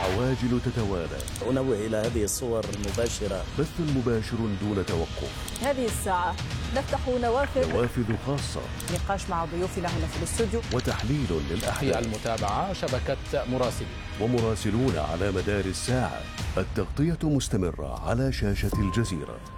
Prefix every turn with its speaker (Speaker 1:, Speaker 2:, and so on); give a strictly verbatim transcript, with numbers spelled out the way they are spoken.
Speaker 1: عواجل تتوالى.
Speaker 2: أنوه إلى هذه الصور المباشرة.
Speaker 1: بث مباشر دون توقف.
Speaker 3: هذه الساعة نفتح نوافذ
Speaker 1: نوافذ خاصة،
Speaker 3: نقاش مع ضيوفنا هنا في الاستوديو،
Speaker 1: وتحليل للأحداث.
Speaker 4: هي المتابعة شبكة مراسلين
Speaker 1: ومراسلون على مدار الساعة. التغطية مستمرة على شاشة الجزيرة.